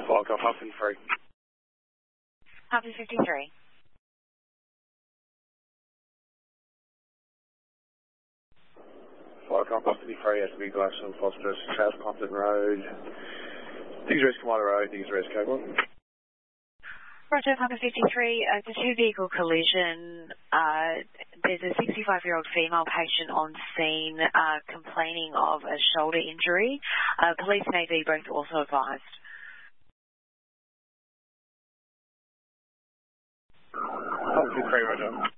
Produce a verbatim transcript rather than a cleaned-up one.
Welcome, Huffin three. Huffin fifty-three. Welcome, Huffin fifty-three, S B Glasson, Foster, South Compton Road. Things Rest Kamala Road, Things Rest Code one. Roger, Huffin fifty-three, uh, it's a two-vehicle collision. Uh, there's a sixty-five-year-old female patient on scene uh, complaining of a shoulder injury. Uh, police and A V both also advised. Huffin fifty-three, Roger.